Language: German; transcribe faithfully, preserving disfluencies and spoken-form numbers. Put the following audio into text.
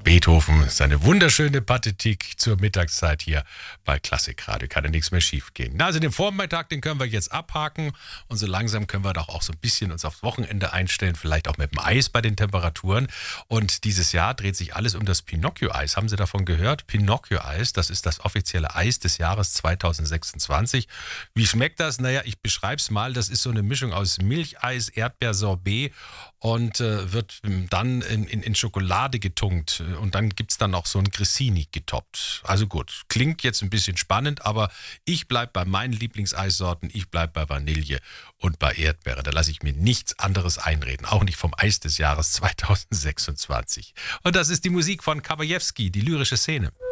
Beethoven, seine wunderschöne Pathetik zur Mittagszeit hier bei Klassikradio. Kann ja nichts mehr schief gehen. Na, also den Vormittag, den können wir jetzt abhaken und so langsam können wir doch auch so ein bisschen uns aufs Wochenende einstellen, vielleicht auch mit dem Eis bei den Temperaturen. Und dieses Jahr dreht sich alles um das Pinocchio-Eis. Haben Sie davon gehört? Pinocchio-Eis, das ist das offizielle Eis des Jahres zweitausendsechsundzwanzig. Wie schmeckt das? Naja, ich beschreibe es mal. Das ist so eine Mischung aus Milcheis, Erdbeersorbet und äh, wird dann in, in, in Schokolade getunkt. Und dann gibt es dann auch so ein Grissini getoppt. Also gut, klingt jetzt ein bisschen spannend, aber ich bleibe bei meinen Lieblingseissorten. Ich bleibe bei Vanille und bei Erdbeere. Da lasse ich mir nichts anderes einreden. Auch nicht vom Eis des Jahres zweitausendsechsundzwanzig. Und das ist die Musik von Kawajewski, die lyrische Szene.